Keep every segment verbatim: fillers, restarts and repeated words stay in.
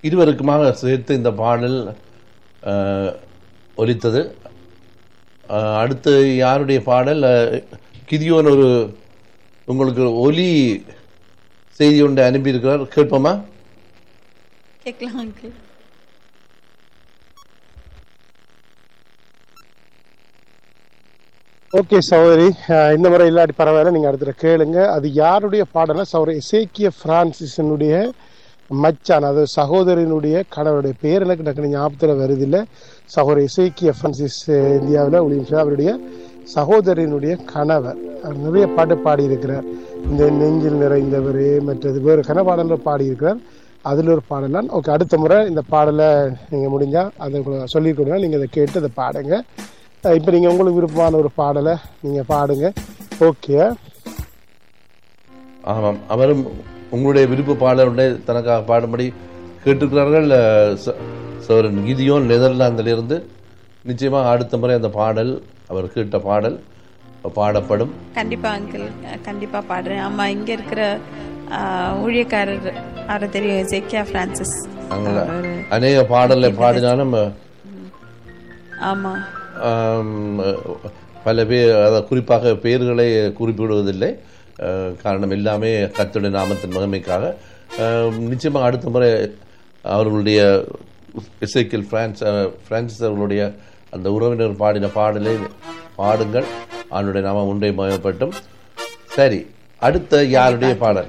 இருவருக்குமாக சேர்த்து இந்த பாடல் ஒலித்தது. அடுத்து யாருடைய பாடல்? கிதியோன் ஒரு உங்களுக்கு ஒலி செய்தி ஒன்று அனுப்பியிருக்கிறார், கேட்போமா? கேட்கலாம். ஓகே சகோதரி, இந்த முறை இல்லாட்டி பரவாயில்ல, நீங்க அடுத்த கேளுங்க. அது யாருடைய பாடல்னா சகோதரி எசேக்கியா பிரான்சிஸினுடைய மச்சான், அது சகோதரனுடைய கணவருடைய பேர் எனக்கு டக்குனு ஞாபகத்தில் வருது இல்லை. சகோதரி எசேக்கியா பிரான்சிஸ் இந்தியாவில் ஒளியும் அவருடைய சகோதரனுடைய கணவர். அவர் நிறைய பாட்டு பாடியிருக்கிறார். இந்த நெஞ்சில் நிறைந்தவர் மற்றது வேறு கனபாடலில் பாடியிருக்கிறார். அதில் ஒரு பாடலாம். ஓகே, அடுத்த முறை இந்த பாடலை நீங்கள் முடிஞ்சால் அதை சொல்லிக் கொடுங்க, நீங்கள் அதை கேட்டு அதை பாடுங்க. இப்போ நீங்கள் உங்களுக்கு விருப்பமான ஒரு பாடலை நீங்கள் பாடுங்க. ஓகே. ஆமாம், அவரும் உங்களுடைய விருப்ப பாடலுடைய தனக்காக பாடும்படி கேட்டுக்கிறார்கள். சோரன் கிதியோன் நெதர்லாந்திலிருந்து. நிச்சயமாக அடுத்த முறை அந்த பாடல், அவர் கேட்ட பாடல் பாடப்படும். கண்டிப்பா அங்கிள், கண்டிப்பா பாடுறேன். ஆமா, இங்க இருக்கிற ஊழியக்காரர் அவரை தெரியும், எசேக்கியா பிரான்சிஸ். அநேக பாடலை பாடினாலும் ஆமா பல பேர் அதை குறிப்பாக பெயர்களை குறிப்பிடுவதில்லை. காரணம் எல்லாமே கர்த்தருடைய நாமத்தின் மகிமைக்காக. நிச்சயமாக அடுத்த முறை அவர்களுடைய எசேக்கியல் பிரான்ஸ் பிரான்சிஸ் அவர்களுடைய அந்த உறவினர் பாடின பாடலை பாடுங்கள். அவனுடைய நாமம் ஒன்றை மயப்பட்டும். சரி, அடுத்த யாருடைய பாடல்?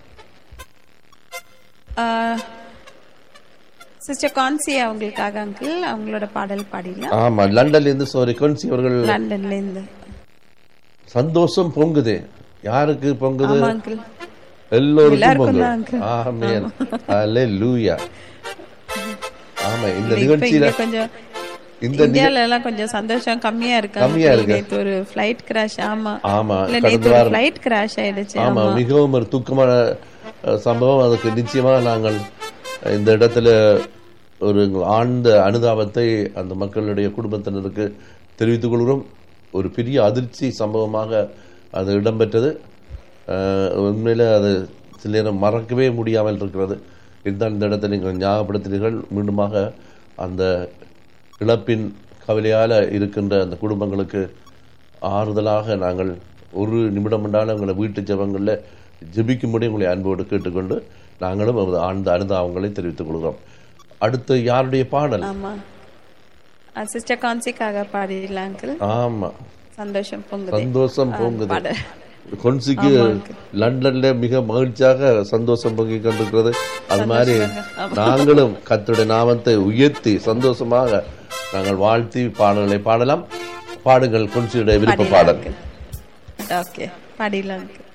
சிஸ்டர் கான்சி அவங்களுக்காக அங்கிள், அவங்களோட பாடல் பாடிடலாம். ஆமா, லண்டன்ல இருந்து சாரி கான்சி அவர்கள் லண்டன்ல இருந்து. சந்தோஷம் பொங்குது. யாருக்கு பொங்குது? அங்கிள், எல்லோருக்கும் பொங்குது. ஆமென், ஹல்லேலூயா. ஆமா, இந்த நிகழ்ச்சியில கொஞ்சம் இந்த இந்தியால எல்லாம் கொஞ்சம் சந்தோஷம் கம்மியா இருக்கு. கம்மியா இருக்கு. நேத்து ஒரு ஃளைட் கிராஷ். ஆமா ஆமா, நேத்து ஒரு ஃளைட் கிராஷ் ஆயிடுச்சு. ஆமா, மிகவும் ஒரு துக்கமான சம்பவம். அதுக்கு நிச்சயமா நாங்கள் இந்த இடத்துல ஒரு ஆழ்ந்த அனுதாபத்தை அந்த மக்களுடைய குடும்பத்தினருக்கு தெரிவித்துக் கொள்கிறோம். ஒரு பெரிய அதிர்ச்சி சம்பவமாக அது இடம்பெற்றது. உண்மையில அது சில நேரம் மறக்கவே முடியாமல் இருக்கிறது. இதுதான் இந்த இடத்தை நீங்கள் ஞாபகப்படுத்தினீர்கள். மீண்டுமாக அந்த இழப்பின் கவலையால் இருக்கின்ற அந்த குடும்பங்களுக்கு ஆறுதலாக நாங்கள் ஒரு நிமிடம் என்றாலும் உங்களை வீட்டு ஜபங்களில் ஜபிக்கும்படி உங்களை அன்போடு கேட்டுக்கொண்டு நாங்களும் ஆழ்ந்த அனுதாபங்களை தெரிவித்துக் கொள்கிறோம். அடுத்து யாருடைய பாடல்? ஆமா, சிஸ்டர் கான்சிக்காக பாடிடலாம். ஆமா, சந்தோஷம் பொங்குது. சந்தோஷம் பொங்குது. கொன்சிக்கு லண்டன்ல மிக மகிழ்ச்சியாக சந்தோஷம் பொங்கி கொண்டிருக்கிறது. அது மாதிரி நாங்களும் கர்த்தருடைய நாமத்தை உயர்த்தி சந்தோஷமாக நாங்கள் வாழ்த்தி பாடல்களை பாடலாம். பாடுங்கள் கொன்சியுடைய விருப்ப பாடல். ஓகே, பாடிடலாம்.